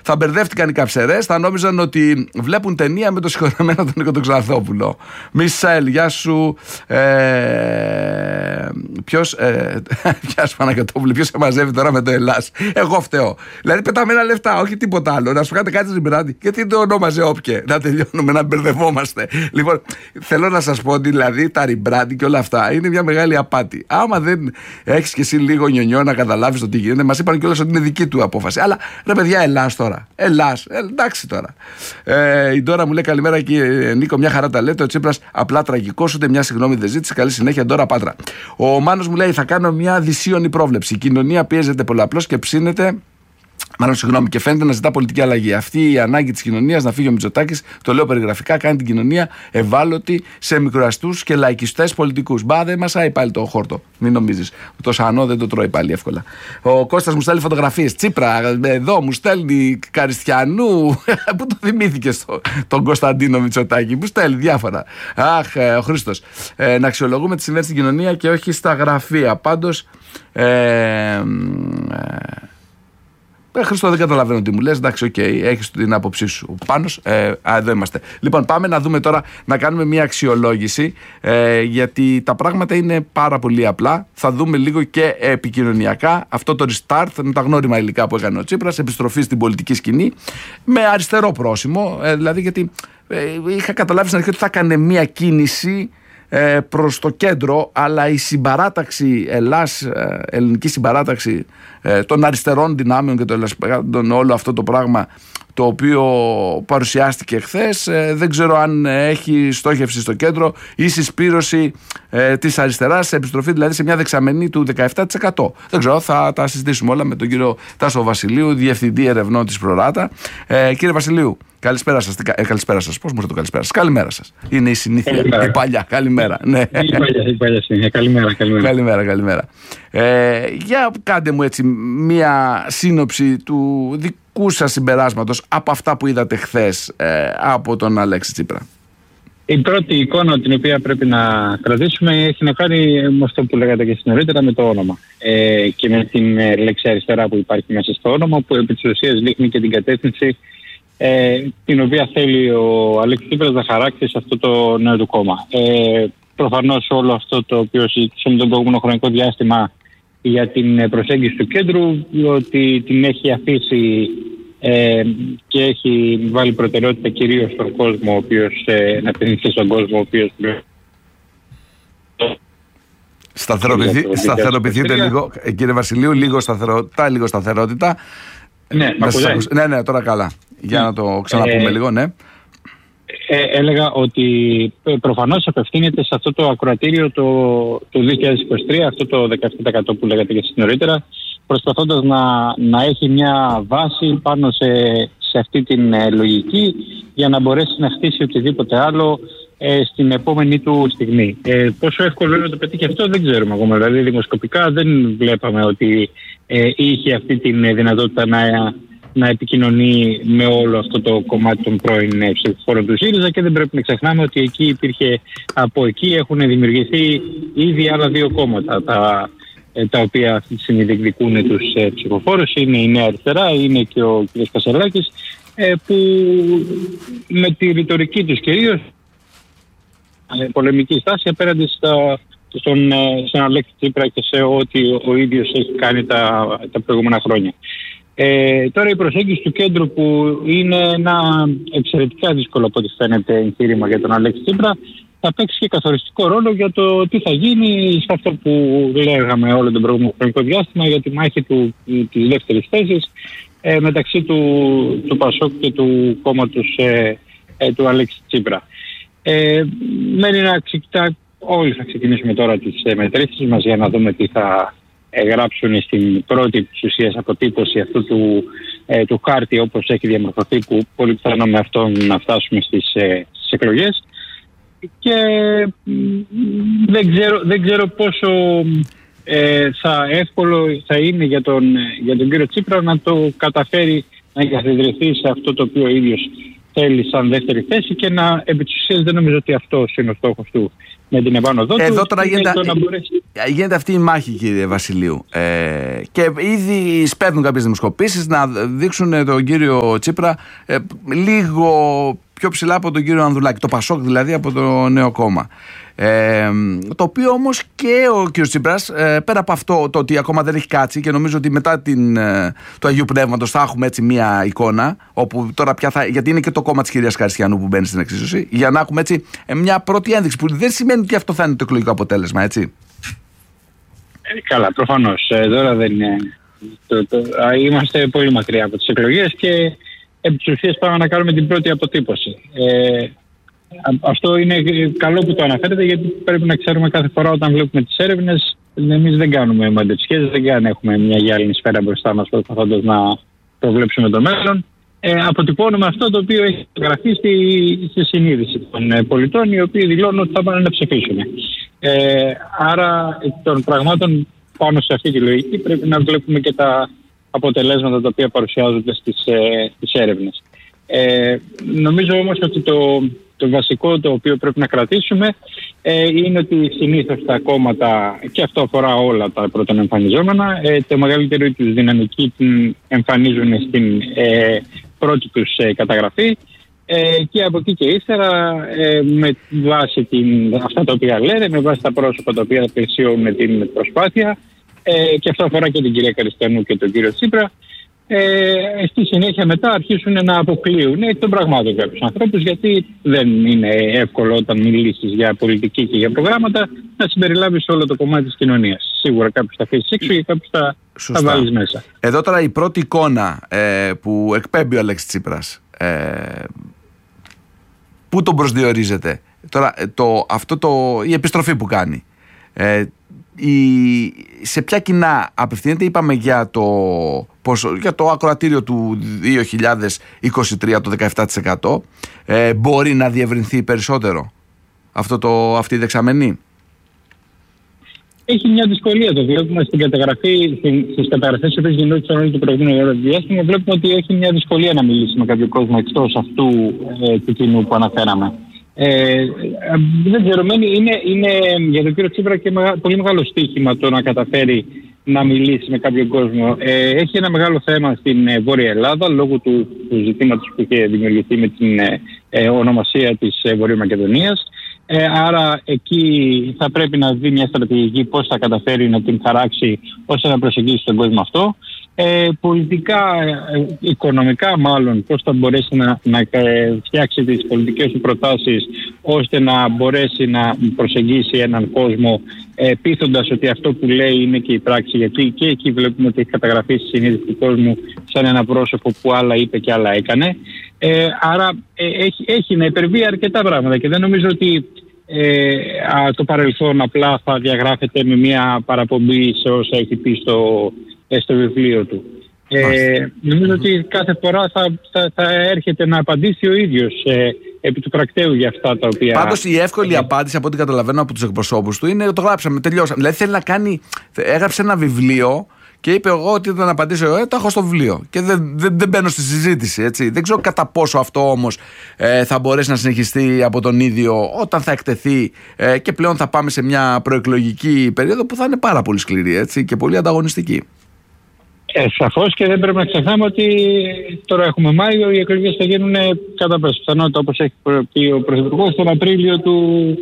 θα μπερδεύτηκαν οι καψερές, θα νόμιζαν ότι βλέπουν ταινία με το συγχωρεμένο τον Νίκο τον Ξανθόπουλο. Μισελ, γεια σου. Ποιος Παναγιωτόπουλο, ποιος σε μαζεύει τώρα με το Ελλάς? Εγώ φταίω. Δηλαδή πεταμένα λεφτά, όχι τίποτα άλλο. Να σου κάνετε κάτι ριμπράντι. Γιατί το ονόμαζε όποιε? Να τελειώνουμε, να μπερδευόμαστε. Λοιπόν, θέλω να σας πω ότι δηλαδή τα ριμπράντι και όλα αυτά είναι μια μεγάλη απάτη. Άμα δεν έχεις κι εσύ λίγο νιονιό να καταλάβεις το τι γίνεται, μας είπαν κιόλας ότι είναι δική του απόφαση. Αλλά ρε παιδιά, Ελλάς τώρα. Ελλάς, εντάξει τώρα. Η Ντόρα μου λέει καλημέρα κύριε Νίκο, μια χαρά τα λέτε. Ο Τσίπρας απλά τραγικός, ούτε μια συγγνώμη δεν ζήτησε. Καλή συνέχεια, Ντόρα Πάτρα. Ο Μάνος μου λέει θα κάνω μια δυσίωνη πρόβλεψη. Η κοινωνία πιέζεται πολλαπλώς και ψήνεται. Μάλλον συγγνώμη, και φαίνεται να ζητά πολιτική αλλαγή. Αυτή η ανάγκη της κοινωνίας να φύγει ο Μητσοτάκης, το λέω περιγραφικά, κάνει την κοινωνία ευάλωτη σε μικροαστούς και λαϊκιστές πολιτικούς. Μπα, δεν μασάει πάλι το χόρτο. Μην νομίζεις. Το σανό δεν το τρώει πάλι εύκολα. Ο Κώστας μου στέλνει φωτογραφίες. Τσίπρα, εδώ μου στέλνει Καριστιανού. Πού το θυμήθηκε τον Κωνσταντίνο Μητσοτάκη. Μου στέλνει διάφορα. Αχ, ο Χρήστος. Να αξιολογούμε τι συμβαίνει στην κοινωνία και όχι στα γραφεία. Πάντως. Χρήστο, δεν καταλαβαίνω τι μου λες. Εντάξει, οκ, έχεις την άποψή σου. Πάνος, εδώ είμαστε. Λοιπόν, πάμε να δούμε τώρα, να κάνουμε μια αξιολόγηση, γιατί τα πράγματα είναι πάρα πολύ απλά. Θα δούμε λίγο και επικοινωνιακά αυτό το restart με τα γνώριμα υλικά που έκανε ο Τσίπρας, επιστροφή στην πολιτική σκηνή, με αριστερό πρόσημο. Δηλαδή, γιατί είχα καταλάβει στην αρχή ότι θα έκανε μια κίνηση προς το κέντρο, αλλά η συμπαράταξη ελληνική συμπαράταξη των αριστερών δυνάμεων και όλο αυτό το πράγμα το οποίο παρουσιάστηκε χθες, δεν ξέρω αν έχει στόχευση στο κέντρο ή συσπήρωση της αριστεράς, επιστροφή δηλαδή σε μια δεξαμενή του 17%. Δεν ξέρω, θα τα συζητήσουμε όλα με τον κύριο Τάσο Βασιλείου, διευθυντή ερευνών της Προράτα. Κύριε Βασιλείου, καλησπέρα σας. Καλησπέρα σας. Πώς μου λέτε το καλησπέρα σας? Καλημέρα σας. Είναι η συνήθεια, η παλιά. Καλημέρα. Ναι. Η παλιά συνήθεια. Καλημέρα. Για κάντε μου έτσι μία σύνοψη του δικού σας συμπεράσματος από αυτά που είδατε χθες από τον Αλέξη Τσίπρα. Η πρώτη εικόνα την οποία πρέπει να κρατήσουμε έχει να κάνει με αυτό που λέγατε και νωρίτερα, με το όνομα και με την λέξη αριστερά που υπάρχει μέσα στο όνομα, που επί της ουσίας δείχνει και την κατεύθυνση την οποία θέλει ο Αλέξης Τσίπρας να χαράξει σε αυτό το νέο του κόμμα. Προφανώς όλο αυτό το οποίο συζητήσαμε τον προηγούμενο χρονικό διάστημα για την προσέγγιση του κέντρου, ότι την έχει αφήσει και έχει βάλει προτεραιότητα κυρίως στον κόσμο, ο οποίος να απευθυνθεί στον κόσμο, ο οποίος σταθεροποιηθείτε λίγο, κύριε Βασιλείου, λίγο σταθερότητα. Ναι, τώρα καλά. Για να το ξαναπούμε λίγο, ναι. Έλεγα ότι προφανώς απευθύνεται σε αυτό το ακροατήριο το 2023, αυτό το 17% που λέγατε και εσείς νωρίτερα, προσπαθώντας να έχει μια βάση πάνω σε αυτή την λογική για να μπορέσει να χτίσει οτιδήποτε άλλο στην επόμενη του στιγμή. Πόσο εύκολο είναι να το πετύχει αυτό δεν ξέρουμε ακόμα. Δηλαδή δημοσκοπικά δεν βλέπαμε ότι είχε αυτή τη δυνατότητα να επικοινωνεί με όλο αυτό το κομμάτι των πρώην ψηφοφόρων του ΣΥΡΙΖΑ, και δεν πρέπει να ξεχνάμε ότι από εκεί έχουν δημιουργηθεί ήδη άλλα δύο κόμματα τα οποία αυτή τη στιγμή διεκδικούν τους ψηφοφόρους. Είναι η Νέα Αριστερά, είναι και ο κ. Κασελάκης, που με τη ρητορική τους κυρίως πολεμική στάση απέναντι στον Αλέξη Τσίπρα και σε ό,τι ο ίδιος έχει κάνει τα προηγούμενα χρόνια. Τώρα η προσέγγιση του κέντρου, που είναι ένα εξαιρετικά δύσκολο από ό,τι φαίνεται εγχείρημα για τον Αλέξη Τσίπρα, θα παίξει και καθοριστικό ρόλο για το τι θα γίνει σε αυτό που λέγαμε όλο τον προηγούμενο χρονικό διάστημα, για τη μάχη της δεύτερης θέσης μεταξύ του Πασόκ και του κόμματος του Αλέξη Τσίπρα. Μένει να όλοι θα ξεκινήσουμε τώρα τις μετρήσεις μας για να δούμε τι θα γράψουν στην πρώτη της ουσίας αποτύπωση αυτού του χάρτη όπως έχει διαμορφωθεί, που πολύ πιθανό με αυτό να φτάσουμε στις εκλογές. Και δεν ξέρω πόσο εύκολο θα είναι για τον κύριο Τσίπρα να το καταφέρει να εγκαθιδρυθεί σε αυτό το οποίο ο ίδιος θέλει σαν δεύτερη θέση και να επί της ουσίας δεν νομίζω ότι αυτός είναι ο στόχος του με την επάνωδό του. Εδώ τώρα γίνεται αυτή η μάχη, κύριε Βασιλείου. Και ήδη σπέβδουν κάποιες δημοσκοπήσεις να δείξουν τον κύριο Τσίπρα λίγο πιο ψηλά από τον κύριο Ανδρουλάκη. Το Πασόκ δηλαδή από το Νέο Κόμμα. Το οποίο όμως και ο κ. Τσίπρας, πέρα από αυτό το ότι ακόμα δεν έχει κάτσει, και νομίζω ότι μετά του Αγίου Πνεύματος θα έχουμε έτσι μία εικόνα, όπου τώρα πια γιατί είναι και το κόμμα της κυρίας Χαριστιανού που μπαίνει στην εξίσωση, για να έχουμε έτσι μια πρώτη ένδειξη, που δεν σημαίνει ότι αυτό θα είναι το εκλογικό αποτέλεσμα, έτσι. Καλά, προφανώς. Τώρα δεν είναι. Είμαστε πολύ μακριά από τις εκλογές και επί της ουσίας πάμε να κάνουμε την πρώτη αποτύπωση. Αυτό είναι καλό που το αναφέρετε, γιατί πρέπει να ξέρουμε κάθε φορά όταν βλέπουμε τις έρευνες. Εμείς δεν κάνουμε μαντεψιές, δεν έχουμε μια γυάλινη σφαίρα μπροστά μας προσπαθώντας να προβλέψουμε το μέλλον. Αποτυπώνουμε αυτό το οποίο έχει γραφεί στη συνείδηση των πολιτών, οι οποίοι δηλώνουν ότι θα πάνε να ψηφίσουν. Άρα των πραγμάτων πάνω σε αυτή τη λογική πρέπει να βλέπουμε και τα αποτελέσματα τα οποία παρουσιάζονται στις έρευνες. Νομίζω όμως ότι το βασικό το οποίο πρέπει να κρατήσουμε είναι ότι συνήθως τα κόμματα, και αυτό αφορά όλα τα πρώτα εμφανιζόμενα, το μεγαλύτερο τους δυναμική την εμφανίζουν στην πρώτη τους καταγραφή, και από εκεί και ύστερα με βάση αυτά τα οποία λένε, με βάση τα πρόσωπα τα οποία πλαισιώνουν την προσπάθεια, και αυτό αφορά και την κυρία Χαριστιανού και τον κύριο Τσίπρα, στη συνέχεια μετά αρχίσουν να αποκλείουν εκ των πραγμάτων κάποιους ανθρώπους, γιατί δεν είναι εύκολο όταν μιλήσεις για πολιτική και για προγράμματα να συμπεριλάβεις όλο το κομμάτι της κοινωνίας. Σίγουρα κάποιους θα αφήσεις έξω και κάποιους θα βάλεις μέσα. Εδώ τώρα η πρώτη εικόνα που εκπέμπει ο Αλέξης Τσίπρας, πού τον προσδιορίζεται τώρα, η επιστροφή που κάνει, σε ποια κοινά απευθύνεται? Είπαμε για το ακροατήριο του 2023 το 17%. Μπορεί να διευρυνθεί περισσότερο αυτή η δεξαμενή? Έχει μια δυσκολία, το βλέπουμε στην καταγραφή, στις καταγραφές που γινόντουσαν όλο το προηγούμενο διάστημα. Βλέπουμε ότι έχει μια δυσκολία να μιλήσει με κάποιο κόσμο εκτός αυτού του κοινού που αναφέραμε. Δεν ξέρω, είναι για τον κύριο Τσίπρα και πολύ μεγάλο στοίχημα το να καταφέρει να μιλήσει με κάποιον κόσμο. Έχει ένα μεγάλο θέμα στην Βόρεια Ελλάδα λόγω του ζητήματος που είχε δημιουργηθεί με την ονομασία της Βορείου Μακεδονίας. Άρα εκεί θα πρέπει να δει μια στρατηγική πώς θα καταφέρει να την χαράξει ώστε να προσεγγίσει τον κόσμο αυτό. Πολιτικά, οικονομικά μάλλον, πώς θα μπορέσει να φτιάξει τις πολιτικές του προτάσεις ώστε να μπορέσει να προσεγγίσει έναν κόσμο, πείθοντας ότι αυτό που λέει είναι και η πράξη, γιατί και εκεί βλέπουμε ότι έχει καταγραφεί στη συνείδηση του κόσμου σαν ένα πρόσωπο που άλλα είπε και άλλα έκανε. Άρα έχει να υπερβεί αρκετά πράγματα και δεν νομίζω ότι το παρελθόν απλά θα διαγράφεται με μια παραπομπή σε όσα έχει πει στο βιβλίο του. Νομίζω ότι κάθε φορά θα έρχεται να απαντήσει ο ίδιος επί του πρακτέου για αυτά τα οποία... Πάντως η εύκολη απάντηση από ό,τι καταλαβαίνω από τους εκπροσώπους του είναι το γράψαμε, τελειώσαμε. Δηλαδή θέλει να κάνει, έγραψε ένα βιβλίο και είπε εγώ ότι θα απαντήσω το έχω στο βιβλίο και δεν μπαίνω στη συζήτηση, έτσι. Δεν ξέρω κατά πόσο αυτό όμως θα μπορέσει να συνεχιστεί από τον ίδιο όταν θα εκτεθεί και πλέον θα πάμε σε μια προεκλογική περίοδο που θα είναι πάρα πολύ σκληρή, έτσι, και πολύ ανταγωνιστική. Σαφώς, και δεν πρέπει να ξεχνάμε ότι τώρα έχουμε Μάιο, οι εκλογές θα γίνουν κατά πάσα πιθανότητα, όπως έχει πει ο Πρωθυπουργός, τον Απρίλιο του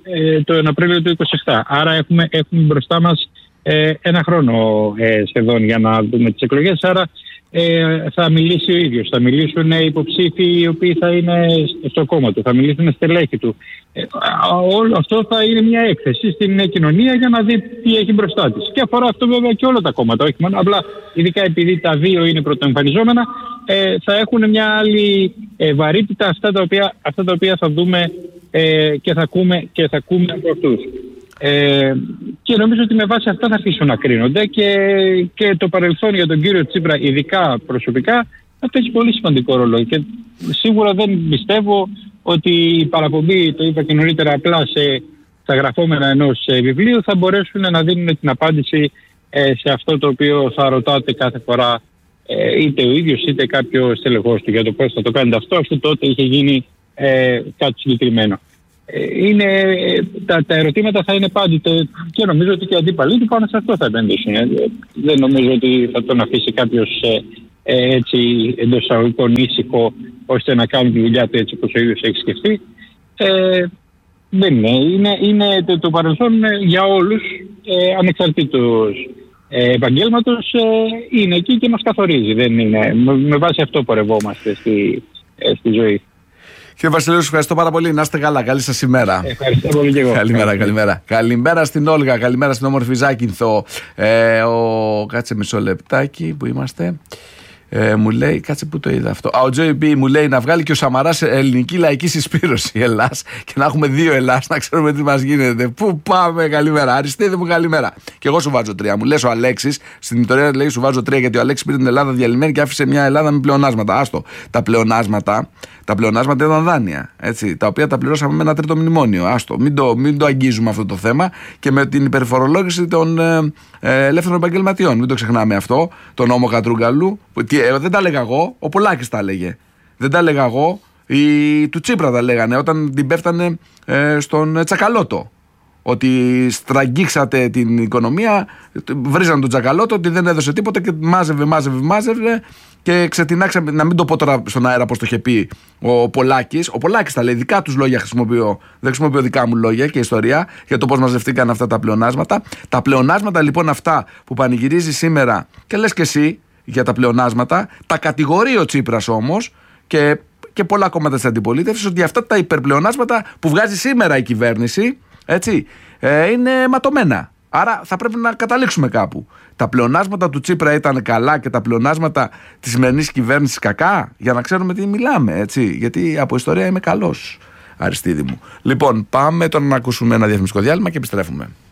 2027. Άρα έχουμε μπροστά μας ένα χρόνο σχεδόν για να δούμε τις εκλογές. Άρα θα μιλήσει ο ίδιος, θα μιλήσουν υποψήφοι οι οποίοι θα είναι στο κόμμα του, θα μιλήσουν στελέχη του. Όλο αυτό θα είναι μια έκθεση στην κοινωνία για να δει τι έχει μπροστά της. Και αφορά αυτό βέβαια και όλα τα κόμματα, όχι μόνο. Απλά ειδικά επειδή τα δύο είναι πρωτοεμφανιζόμενα, θα έχουν μια άλλη βαρύτητα αυτά τα οποία θα δούμε και θα ακούμε από αυτούς. Και νομίζω ότι με βάση αυτά θα αρχίσουν να κρίνονται και το παρελθόν για τον κύριο Τσίπρα, ειδικά προσωπικά, θα παίζει πολύ σημαντικό ρόλο. Και σίγουρα δεν πιστεύω ότι η παραπομπή, το είπα και νωρίτερα, απλά στα γραφόμενα ενός βιβλίου θα μπορέσουν να δίνουν την απάντηση σε αυτό το οποίο θα ρωτάτε κάθε φορά είτε ο ίδιος είτε κάποιο στελεχός του για το πώς θα το κάνετε αυτό, αφού τότε είχε γίνει κάτι συγκεκριμένο. Τα ερωτήματα θα είναι πάντοτε και νομίζω ότι και οι αντίπαλοι του πάνω σε αυτό θα επενδύσουν. Δεν νομίζω ότι θα τον αφήσει κάποιος έτσι εντός εισαγωγικών ήσυχο ώστε να κάνει τη δουλειά του έτσι όπως ο ίδιος έχει σκεφτεί. Δεν είναι το παρελθόν για όλους ανεξαρτήτως επαγγέλματος είναι εκεί και μας καθορίζει. Δεν είναι. Με βάση αυτό πορευόμαστε στη ζωή. Κύριε Βασιλείου, ευχαριστώ πάρα πολύ. Να είστε καλά. Καλή σας ημέρα. Ευχαριστώ πολύ και εγώ. Καλημέρα. Καλημέρα στην Όλγα. Καλημέρα στην όμορφη Ζάκυνθο. Κάτσε μισό λεπτάκι που είμαστε. Μου λέει, κάτσε που το είδα αυτό. Ο Τζόι Μπι μου λέει να βγάλει και ο Σαμαράς ελληνική λαϊκή συσπήρωση Ελλάς και να έχουμε 2 Ελλάς, να ξέρουμε τι μας γίνεται. Πού πάμε, καλημέρα. Αριστείδη μου, καλημέρα. Και εγώ σου βάζω 3. Μου λες ο Αλέξης, στην ιστορία λέει σου βάζω 3 γιατί ο Αλέξης πήρε την Ελλάδα διαλυμένη και άφησε μια Ελλάδα με πλεονάσματα. Άστο. Τα πλεονάσματα ήταν δάνεια. Έτσι, τα οποία τα πληρώσαμε με ένα τρίτο μνημόνιο. Άστο. Μην το αγγίζουμε αυτό το θέμα και με την υπερφορολόγηση των ελεύθερων επαγγελματιών. Μην το ξεχνάμε αυτό. Το νόμο Κατρούγκαλου. Δεν τα έλεγα εγώ, ο Πολάκης τα έλεγε. Δεν τα έλεγα εγώ, του Τσίπρα τα λέγανε όταν την πέφτανε στον Τσακαλώτο. Ότι στραγγίξατε την οικονομία, βρίζανε τον Τσακαλώτο, ότι δεν έδωσε τίποτα και μάζευε και ξετινάξαμε. Να μην το πω τώρα στον αέρα πώς το είχε πει ο Πολάκης. Ο Πολάκης τα λέει, δικά τους λόγια χρησιμοποιώ. Δεν χρησιμοποιώ δικά μου λόγια και ιστορία για το πώς μαζευτήκαν αυτά τα πλεονάσματα. Τα πλεονάσματα λοιπόν αυτά που πανηγυρίζει σήμερα και λες και εσύ για τα πλεονάσματα, τα κατηγορεί ο Τσίπρας όμως και πολλά κόμματα της αντιπολίτευσης ότι αυτά τα υπερπλεονάσματα που βγάζει σήμερα η κυβέρνηση, έτσι, είναι ματωμένα. Άρα θα πρέπει να καταλήξουμε κάπου. Τα πλεονάσματα του Τσίπρα ήταν καλά και τα πλεονάσματα της σημερινής κυβέρνησης κακά, για να ξέρουμε τι μιλάμε, έτσι. Γιατί από ιστορία είμαι καλός, Αριστείδη μου. Λοιπόν, πάμε τώρα να ακούσουμε ένα διαφημιστικό διάλειμμα και επιστρέφουμε.